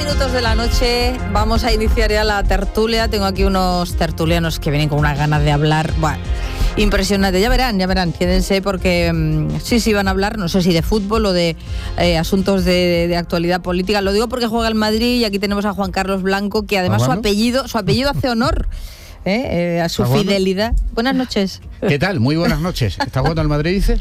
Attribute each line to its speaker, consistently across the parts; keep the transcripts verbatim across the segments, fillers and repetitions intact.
Speaker 1: minutos de la noche, vamos a iniciar ya la tertulia. Tengo aquí unos tertulianos que vienen con unas ganas de hablar, bueno, impresionante. Ya verán, ya verán, quédense porque mmm, sí, sí van a hablar, no sé si de fútbol o de eh, asuntos de, de actualidad política. Lo digo porque juega el Madrid y aquí tenemos a Juan Carlos Blanco, que además su apellido, su apellido hace honor eh, eh, a su fidelidad. Buenas noches.
Speaker 2: ¿Qué tal? Muy buenas noches. ¿Está jugando el Madrid, dice?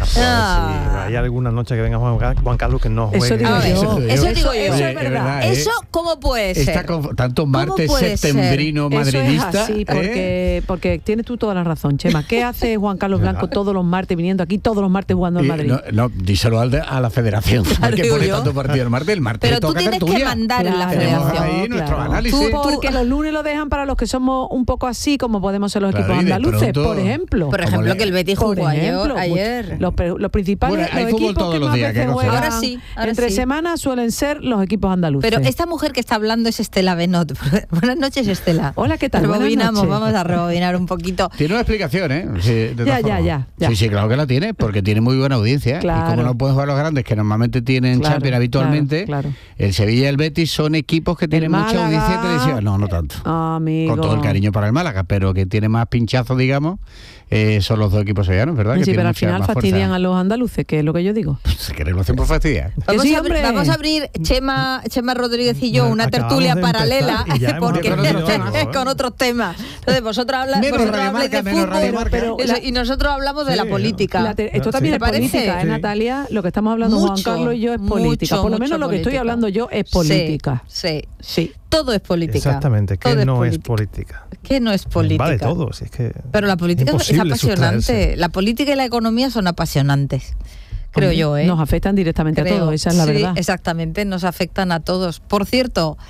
Speaker 3: Ah. Sí, hay algunas noches que venga Juan Carlos que no juegue.
Speaker 1: Eso digo
Speaker 3: ah,
Speaker 1: yo.
Speaker 3: Eso,
Speaker 1: eso, digo,
Speaker 2: Oye,
Speaker 1: eso es verdad.
Speaker 2: verdad ¿eh?
Speaker 1: Eso, ¿cómo puede ser?
Speaker 2: Está con tanto martes septembrino
Speaker 4: ser?
Speaker 2: madridista.
Speaker 4: Eso es así, porque, ¿eh? porque tienes tú toda la razón, Chema. ¿Qué hace Juan Carlos Blanco todos los martes, viniendo aquí todos los martes jugando al Madrid?
Speaker 2: No, no, díselo a la federación.
Speaker 1: Claro,
Speaker 2: que pone tanto partido el martes, el martes.
Speaker 1: Pero tú tienes tertulia. que mandar claro, en la federación.
Speaker 2: Tenemos ahí
Speaker 4: claro.
Speaker 2: nuestro análisis.
Speaker 4: Tú, porque los lunes lo dejan para los que somos un poco así, como podemos ser los
Speaker 2: claro,
Speaker 4: equipos andaluces,
Speaker 2: pronto,
Speaker 4: por ejemplo.
Speaker 1: Por ejemplo, que el Betis jugó
Speaker 4: ejemplo,
Speaker 1: ayer.
Speaker 4: Los, los principales
Speaker 2: bueno, hay
Speaker 4: los
Speaker 2: fútbol
Speaker 4: equipos
Speaker 2: todos
Speaker 4: que
Speaker 2: los
Speaker 4: más
Speaker 2: días,
Speaker 4: veces juegan
Speaker 1: ahora sí, ahora
Speaker 4: entre
Speaker 1: sí.
Speaker 4: semanas suelen ser los equipos andaluces.
Speaker 1: Pero esta mujer que está hablando es Estela Benot. Buenas noches, Estela.
Speaker 4: Hola, ¿qué tal?
Speaker 1: Rebobinamos, vamos a rebobinar un poquito.
Speaker 2: Tiene una explicación, ¿eh? Sí, de
Speaker 4: ya, ya, ya, ya.
Speaker 2: Sí, sí, claro que la tiene, porque tiene muy buena audiencia.
Speaker 4: Claro.
Speaker 2: Y como no pueden jugar los grandes, que normalmente tienen
Speaker 4: claro,
Speaker 2: Champions habitualmente,
Speaker 4: claro, claro.
Speaker 2: el Sevilla y el Betis son equipos que tienen mucha
Speaker 4: Málaga,
Speaker 2: audiencia televisiva. No, no tanto.
Speaker 4: Amigo.
Speaker 2: Con todo el cariño para el Málaga, pero que tiene más pinchazo, digamos, eh, son los dos equipos sevillanos, ¿verdad?
Speaker 4: Sí,
Speaker 2: que
Speaker 4: pero al final fastidian fuerza. a los andaluces, que es lo que yo digo.
Speaker 2: Si querés lo hacen por fastidiar.
Speaker 1: Vamos,
Speaker 4: sí,
Speaker 1: a abrir, vamos a abrir, Chema, Chema Rodríguez y yo, una
Speaker 3: Acabamos
Speaker 1: tertulia paralela, porque
Speaker 3: con otros temas, ¿eh?
Speaker 1: con otros temas. Entonces, vosotros, habla, vosotros habláis de fútbol pero, pero, y nosotros hablamos sí, de la política.
Speaker 4: La te, esto también sí, es política, ¿eh, Natalia? Lo que estamos hablando mucho, Juan Carlos y yo es política. Mucho, por lo menos lo que política. estoy hablando yo es política.
Speaker 1: Sí, sí. sí. Todo es política.
Speaker 3: Exactamente, ¿qué
Speaker 1: todo
Speaker 3: no
Speaker 1: es
Speaker 3: es política?
Speaker 1: ¿Qué no es política?
Speaker 3: Vale todo, si es que
Speaker 1: pero la política es, es apasionante. Sustraerse. La política y la economía son apasionantes. Creo Hombre, yo, ¿eh?
Speaker 4: Nos afectan directamente
Speaker 1: Creo.
Speaker 4: a todos, esa es la
Speaker 1: sí,
Speaker 4: verdad.
Speaker 1: Exactamente, nos afectan a todos. Por cierto,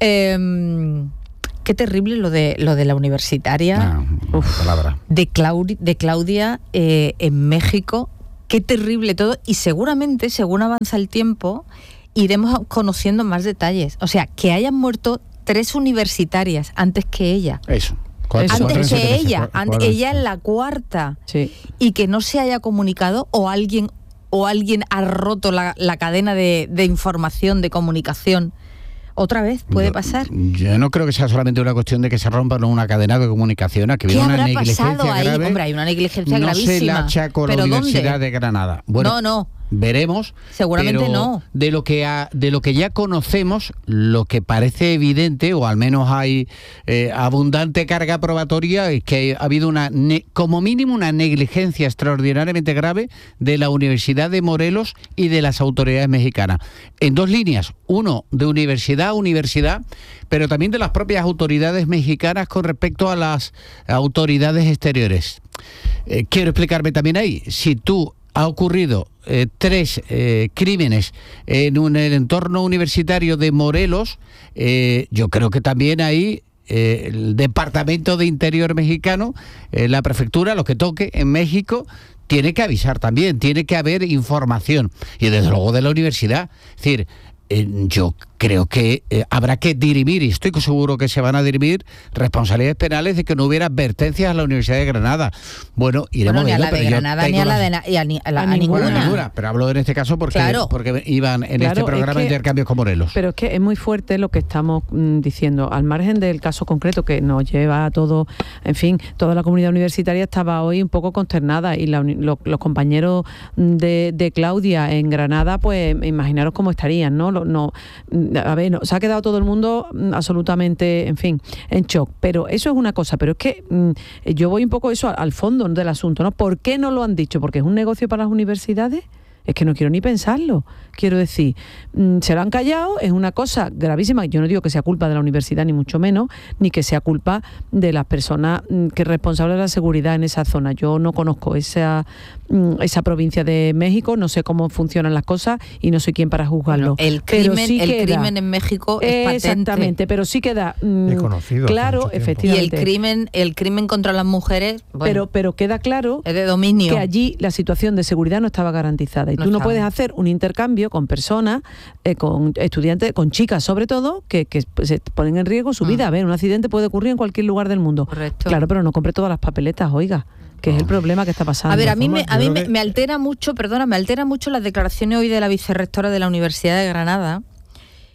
Speaker 1: eh, qué terrible lo de lo de la universitaria
Speaker 2: no,
Speaker 1: Uf,
Speaker 2: palabra.
Speaker 1: de, Claudi, de Claudia eh, en México. Qué terrible todo. Y seguramente, según avanza el tiempo, iremos conociendo más detalles. O sea, que hayan muerto tres universitarias antes que ella.
Speaker 2: Eso.
Speaker 1: Antes
Speaker 2: cuatro,
Speaker 1: que
Speaker 2: cuatro,
Speaker 1: ella,
Speaker 2: cuatro,
Speaker 1: antes,
Speaker 2: cuatro,
Speaker 1: ella en la cuarta.
Speaker 4: Sí.
Speaker 1: Y que no se haya comunicado o alguien o alguien ha roto la, la cadena de, de información, de comunicación. ¿Otra vez puede pasar?
Speaker 2: Yo no creo que sea solamente una cuestión de que se rompa una cadena de comunicación, aquí
Speaker 1: ¿Qué
Speaker 2: viene una
Speaker 1: habrá
Speaker 2: negligencia
Speaker 1: pasado ahí?
Speaker 2: grave.
Speaker 1: Hombre, hay una negligencia
Speaker 2: no
Speaker 1: gravísima.
Speaker 2: No se la achaco a la Universidad
Speaker 1: ¿dónde?
Speaker 2: de Granada. Bueno,
Speaker 1: no, no.
Speaker 2: Veremos.
Speaker 1: Seguramente
Speaker 2: pero
Speaker 1: no.
Speaker 2: De lo que ha, de lo que ya conocemos, lo que parece evidente, o al menos hay eh, abundante carga probatoria, es que ha habido una ne- como mínimo una negligencia extraordinariamente grave de la Universidad de Morelos y de las autoridades mexicanas. En dos líneas, uno de universidad a universidad, pero también de las propias autoridades mexicanas con respecto a las autoridades exteriores. Eh, quiero explicarme también ahí. Si tú ha ocurrido eh, tres eh, crímenes en un el entorno universitario de Morelos, eh, yo creo que también ahí eh, el Departamento de Interior mexicano, eh, la prefectura, lo que toque en México, tiene que avisar también, tiene que haber información. Y desde luego de la universidad. Es decir, eh, yo creo que eh, habrá que dirimir, y estoy seguro que se van a dirimir responsabilidades penales de que no hubiera advertencias a la Universidad de Granada. Bueno, iremos
Speaker 1: bueno, ni a la
Speaker 2: viendo,
Speaker 1: de Granada ni a la de na- y a, ni, a, la,
Speaker 4: a
Speaker 1: a ninguna.
Speaker 4: ninguna.
Speaker 2: ninguna. Pero hablo en este caso porque,
Speaker 1: claro.
Speaker 2: porque iban en
Speaker 4: Claro,
Speaker 2: este programa
Speaker 4: es que,
Speaker 2: de intercambios con Morelos.
Speaker 4: Pero es que es muy fuerte lo que estamos mm, diciendo, al margen del caso concreto que nos lleva a todo, en fin, toda la comunidad universitaria estaba hoy un poco consternada y la, lo, los compañeros de, de Claudia en Granada, pues imaginaros cómo estarían, ¿no? Lo, no a ver, no, se ha quedado todo el mundo absolutamente, en fin, en shock. Pero eso es una cosa, pero es que mmm, yo voy un poco eso al, al fondo del asunto, ¿no? ¿Por qué no lo han dicho? ¿Porque es un negocio para las universidades? Es que no quiero ni pensarlo. Quiero decir, mmm, se lo han callado, es una cosa gravísima. Yo no digo que sea culpa de la universidad, ni mucho menos, ni que sea culpa de las personas mmm, que es responsable de la seguridad en esa zona. Yo no conozco esa, mmm, esa provincia de México, no sé cómo funcionan las cosas y no soy quien para juzgarlo.
Speaker 1: Bueno, el crimen,
Speaker 4: sí
Speaker 1: el
Speaker 4: queda,
Speaker 1: crimen en México es patente.
Speaker 4: Exactamente, pero sí queda mmm,
Speaker 3: he conocido
Speaker 4: claro, efectivamente.
Speaker 1: Y el crimen, el crimen contra las mujeres, bueno,
Speaker 4: pero, pero queda claro
Speaker 1: es de dominio.
Speaker 4: Que allí la situación de seguridad no estaba garantizada. Y
Speaker 1: no
Speaker 4: tú no
Speaker 1: estaba.
Speaker 4: puedes hacer un intercambio con personas, eh, con estudiantes, con chicas sobre todo, que, que se ponen en riesgo su mm. vida. A ver, un accidente puede ocurrir en cualquier lugar del mundo.
Speaker 1: Correcto.
Speaker 4: Claro, pero no compre todas las papeletas, oiga, que no. es el problema que está pasando.
Speaker 1: A ver, a mí, me, a mí me, me altera mucho, perdona, me altera mucho las declaraciones hoy de la vicerrectora de la Universidad de Granada,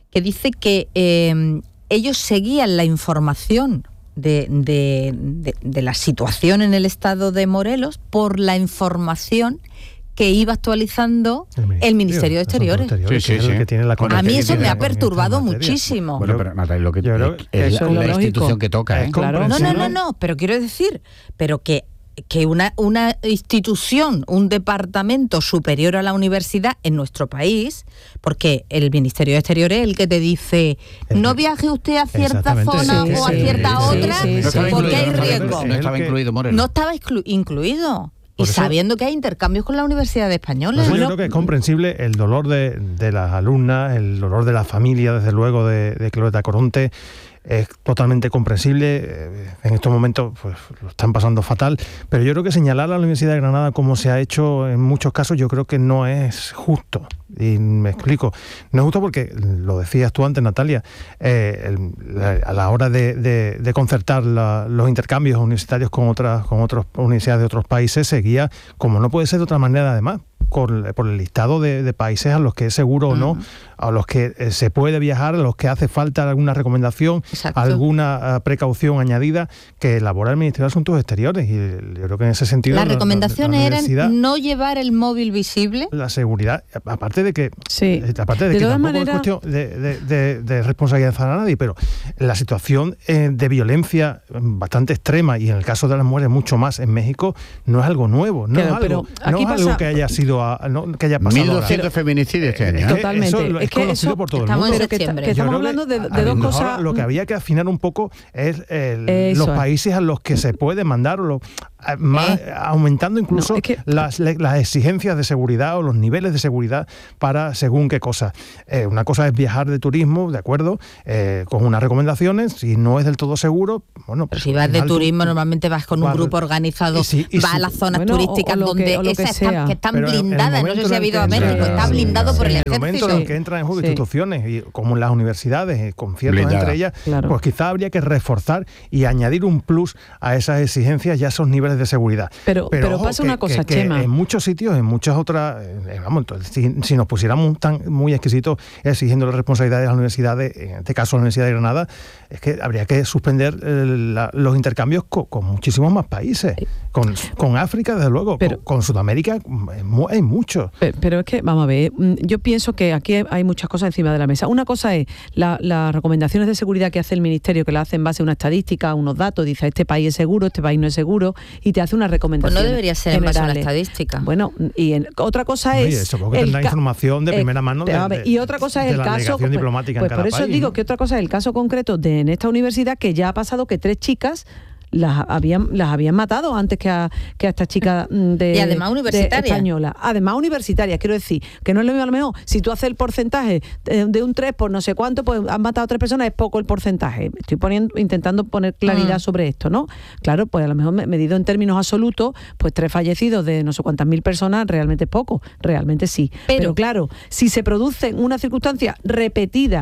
Speaker 1: que dice que eh, ellos seguían la información de, de, de, de la situación en el estado de Morelos por la información que iba actualizando el Ministerio, el Ministerio de Exteriores.
Speaker 3: Exteriores sí, sí, sí. Que tiene la
Speaker 1: a mí eso me ha perturbado muchísimo.
Speaker 2: Bueno, pero Natalia, lo que yo creo es, es la, la institución que toca, ¿eh?
Speaker 1: Claro. No, no, no, no, pero quiero decir, pero que que una, una institución, un departamento superior a la universidad en nuestro país, porque el Ministerio de Exteriores es el que te dice no viaje usted a cierta zona sí, o a cierta sí, otra sí, sí, porque sí, hay riesgo.
Speaker 2: No estaba incluido Morelos.
Speaker 1: No estaba exclu- incluido. Y eso, sabiendo que hay intercambios con la Universidad Española.
Speaker 3: Bueno, yo creo que es comprensible el dolor de, de las alumnas, el dolor de la familia, desde luego, de, de Cloreta Coronte. Es totalmente comprensible. En estos momentos pues lo están pasando fatal, pero yo creo que señalar a la Universidad de Granada como se ha hecho en muchos casos, yo creo que no es justo. Y me explico. No es justo porque, lo decías tú antes, Natalia, eh, el, la, a la hora de, de, de concertar la, los intercambios universitarios con otras con otras universidades de otros países, seguía, como no puede ser de otra manera además, por, por el listado de, de países a los que es seguro o no, uh-huh. a los que eh, se puede viajar, a los que hace falta alguna recomendación, Exacto. alguna uh, precaución añadida que elabora el Ministerio de Asuntos Exteriores. Y yo creo que en ese sentido...
Speaker 1: Las recomendaciones la, la eran no llevar el móvil visible.
Speaker 3: La seguridad, aparte de que,
Speaker 4: sí.
Speaker 3: aparte de, de que tampoco manera... es cuestión de, de, de, de responsabilizar a nadie, pero la situación eh, de violencia bastante extrema, y en el caso de las mujeres mucho más en México, no es algo nuevo, no claro, es, algo, no es pasa... algo que haya sido A, no, que haya pasado
Speaker 2: mil doscientos feminicidios este año.
Speaker 4: Totalmente.
Speaker 3: Eso es, es conocido eso, por todo el mundo.
Speaker 1: Estamos en septiembre.
Speaker 4: Que, que estamos hablando de, de dos cosas.
Speaker 3: Lo que había que afinar un poco es el, los países a los que se puede mandar, o lo, más, eh. aumentando incluso no, es que, las, las exigencias de seguridad o los niveles de seguridad para según qué cosa. Eh, una cosa es viajar de turismo, de acuerdo, eh, con unas recomendaciones. Si no es del todo seguro, bueno.
Speaker 1: Pero si vas de turismo, normalmente vas con un grupo organizado, sí, vas sí, a las zonas bueno, turísticas o, o donde que, esas están, que están blindadas. No sé si ha habido a México, está blindado por el ejército.
Speaker 3: En el momento en que entran en juego sí. instituciones, y como las universidades, con ciertas Blindada. entre ellas, claro. pues quizá habría que reforzar y añadir un plus a esas exigencias y a esos niveles de seguridad.
Speaker 4: Pero, pero, pero ojo, pasa
Speaker 3: que,
Speaker 4: una cosa,
Speaker 3: que,
Speaker 4: Chema.
Speaker 3: Que en muchos sitios, en muchas otras, eh, vamos, si, si nos pusiéramos tan muy exquisitos exigiendo las responsabilidades de las universidades, en este caso la Universidad de Granada, es que habría que suspender eh, la, los intercambios con, con muchísimos más países. Con, con África, desde luego, pero, con, con Sudamérica hay mucho.
Speaker 4: Pero, pero es que, vamos a ver, yo pienso que aquí hay muchas cosas encima de la mesa. Una cosa es las la recomendaciones de seguridad que hace el Ministerio, que la hace en base a una estadística, a unos datos, dice este país es seguro, este país no es seguro, y te hace una recomendación.
Speaker 1: Pues no debería ser generales. En base a una estadística.
Speaker 4: Bueno, y en, otra cosa es...
Speaker 3: Oye, supongo que tendrá ca- información de primera mano de,
Speaker 4: de, de, y otra cosa es el caso... Pues,
Speaker 3: diplomática
Speaker 4: pues
Speaker 3: en cada
Speaker 4: por eso
Speaker 3: país,
Speaker 4: digo
Speaker 3: ¿no?
Speaker 4: que otra cosa es el caso concreto de en esta universidad, que ya ha pasado que tres chicas las habían las habían matado antes que a, que a esta chica de,
Speaker 1: y además universitaria.
Speaker 4: de española. Además universitaria, quiero decir, que no es lo mismo, a lo mejor, si tú haces el porcentaje de, de un tres por no sé cuánto, pues han matado a tres personas, es poco el porcentaje. Estoy poniendo intentando poner claridad mm. sobre esto, ¿no? Claro, pues a lo mejor medido en términos absolutos, pues tres fallecidos de no sé cuántas mil personas realmente es poco, realmente sí. Pero, Pero claro, si se produce una circunstancia repetida,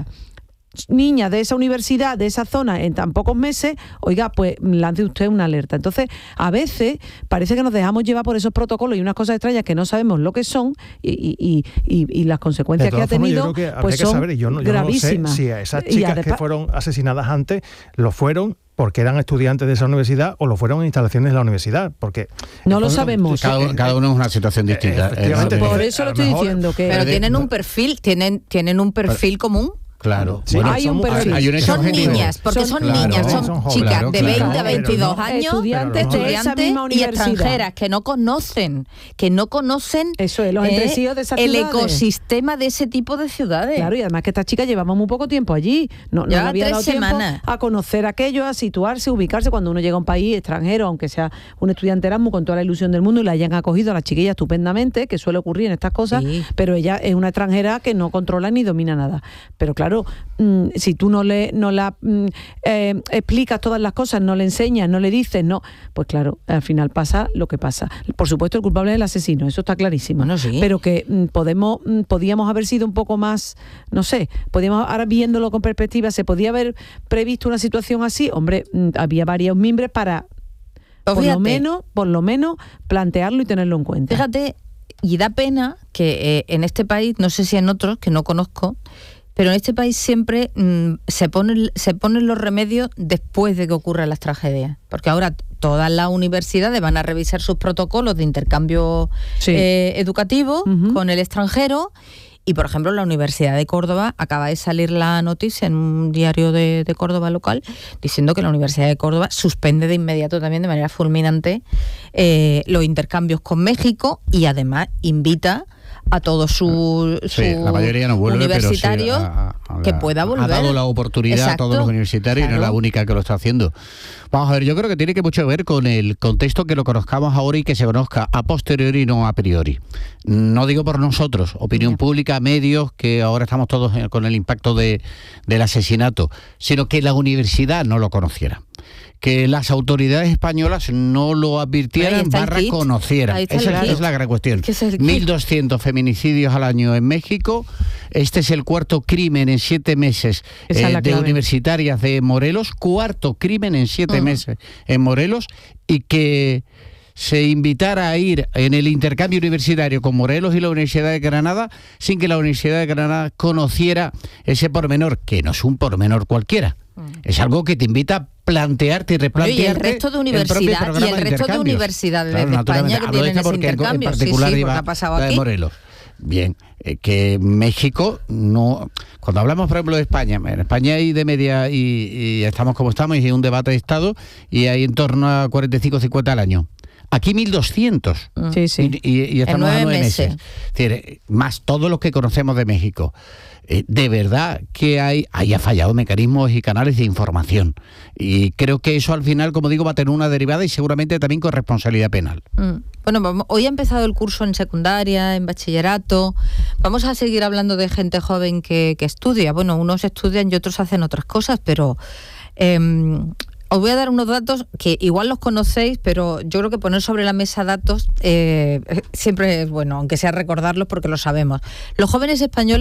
Speaker 4: niñas de esa universidad, de esa zona, en tan pocos meses, oiga, pues lance usted una alerta. Entonces, a veces parece que nos dejamos llevar por esos protocolos y unas cosas extrañas que no sabemos lo que son y, y, y, y las consecuencias que ha tenido,
Speaker 3: que
Speaker 4: pues son
Speaker 3: saber, y yo no, yo
Speaker 4: gravísimas.
Speaker 3: No sé si a esas chicas además, que fueron asesinadas antes, lo fueron porque eran estudiantes de esa universidad o lo fueron en instalaciones de la universidad, porque
Speaker 4: no lo sabemos.
Speaker 2: Cada, cada uno es una situación distinta.
Speaker 4: Eh, por eso lo estoy mejor, diciendo que
Speaker 1: pero tienen un perfil, tienen tienen un perfil común.
Speaker 2: Claro,
Speaker 4: sí, bueno, hay un perfil.
Speaker 2: Hay un
Speaker 1: son niñas, porque son, son claro, niñas, son, son chicas claro, de veinte claro, a veintidós no, años, estudiantes, estudiantes y extranjeras que no conocen, que no conocen
Speaker 4: eso es, los entresijos de esas
Speaker 1: el
Speaker 4: ciudades.
Speaker 1: Ecosistema de ese tipo de ciudades.
Speaker 4: Claro, y además que estas chicas llevamos muy poco tiempo allí, no, no había dado
Speaker 1: semanas.
Speaker 4: tiempo a conocer aquello, a situarse, ubicarse cuando uno llega a un país extranjero, aunque sea un estudiante Erasmus con toda la ilusión del mundo y la hayan acogido a la chiquilla estupendamente, que suele ocurrir en estas cosas, sí. Pero ella es una extranjera que no controla ni domina nada. Pero claro, mmm, si tú no le no la eh, explicas todas las cosas, no le enseñas, no le dices, no, pues claro, al final pasa lo que pasa. Por supuesto, el culpable es el asesino, eso está clarísimo.
Speaker 1: Bueno, sí.
Speaker 4: Pero que mm, podemos, mm, podíamos haber sido un poco más, no sé, podíamos, ahora viéndolo con perspectiva, ¿se podía haber previsto una situación así? Hombre, mm, había varios mimbres para, pues por lo menos, por lo menos, plantearlo y tenerlo en cuenta.
Speaker 1: Fíjate, y da pena que eh, en este país, no sé si en otros, que no conozco, pero en este país siempre mmm, se ponen, se ponen los remedios después de que ocurran las tragedias, porque ahora todas las universidades van a revisar sus protocolos de intercambio sí. eh, educativo uh-huh. con el extranjero. Y, por ejemplo, la Universidad de Córdoba, acaba de salir la noticia en un diario de, de Córdoba local, diciendo que la Universidad de Córdoba suspende de inmediato también, de manera fulminante, eh, los intercambios con México, y además invita a todos sus su
Speaker 2: sí, la mayoría no vuelve,
Speaker 1: universitarios
Speaker 2: pero sí, a, a, a,
Speaker 1: que pueda volver.
Speaker 2: Ha dado la oportunidad Exacto. a todos los universitarios, claro. y no es la única que lo está haciendo. Vamos a ver, yo creo que tiene que mucho que ver con el contexto, que lo conozcamos ahora y que se conozca a posteriori y no a priori. No digo por nosotros, opinión yeah. pública, medios, que ahora estamos todos con el impacto de, del asesinato, sino que la universidad no lo conociera, que las autoridades españolas no lo advirtieran barra conocieran. Esa es, es la gran cuestión. Es es mil doscientos feminicidios al año en México. Este es el cuarto crimen en siete meses eh, de universitarias de Morelos. Cuarto crimen en siete uh-huh. meses en Morelos. Y que se invitara a ir en el intercambio universitario con Morelos y la Universidad de Granada sin que la Universidad de Granada conociera ese pormenor, que no es un pormenor cualquiera. Es algo que te invita a plantearte y replantearte.
Speaker 1: Oye, y el resto de universidad y el resto de universidades claro, de España que tienen ese intercambio.
Speaker 2: En particular,
Speaker 1: sí, sí,
Speaker 2: iba
Speaker 1: ha pasado
Speaker 2: la
Speaker 1: aquí.
Speaker 2: De Morelos. Bien, eh, que México no... Cuando hablamos, por ejemplo, de España, en España hay de media, y, y estamos como estamos, y hay un debate de Estado, y hay en torno a cuarenta y cinco, cincuenta al año. Aquí mil doscientos.
Speaker 4: Sí, sí.
Speaker 2: Y, y, y estamos
Speaker 1: en nueve
Speaker 2: a nueve meses.
Speaker 1: meses.
Speaker 2: Es decir, más todos los que conocemos de México. Eh, de verdad que hay, haya fallado mecanismos y canales de información. Y creo que eso al final, como digo, va a tener una derivada y seguramente también con responsabilidad penal.
Speaker 1: Mm. Bueno, vamos, hoy ha empezado el curso en secundaria, en bachillerato. Vamos a seguir hablando de gente joven que, que estudia. Bueno, unos estudian y otros hacen otras cosas, pero... Eh, os voy a dar unos datos que igual los conocéis, pero yo creo que poner sobre la mesa datos eh, siempre es bueno, aunque sea recordarlos porque lo sabemos. Los jóvenes españoles